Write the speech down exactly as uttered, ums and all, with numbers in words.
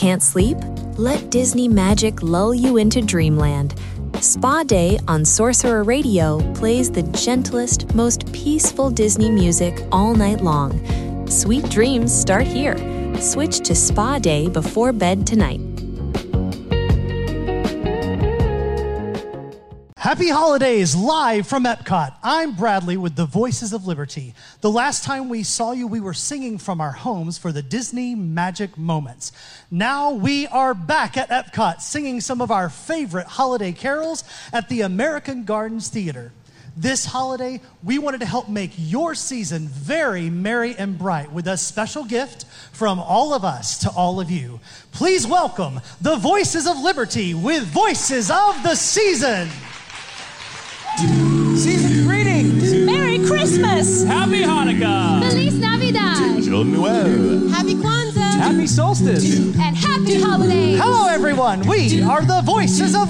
Can't sleep? Let Disney magic lull you into dreamland. Spa Day on Sorcerer Radio plays the gentlest, most peaceful Disney music all night long. Sweet dreams start here. Switch to Spa Day before bed tonight. Happy holidays, live from Epcot. I'm Bradley with the Voices of Liberty. The last time we saw you, we were singing from our homes for the Disney Magic Moments. Now we are back at Epcot, singing some of our favorite holiday carols at the American Gardens Theater. This holiday, we wanted to help make your season very merry and bright with a special gift from all of us to all of you. Please welcome the Voices of Liberty with Voices of the Season. Season greetings! Merry Christmas! Happy Hanukkah! Feliz Navidad! Joyeux Noël! Happy Kwanzaa! Happy Solstice! And Happy Holidays! Hello, everyone. We are the Voices of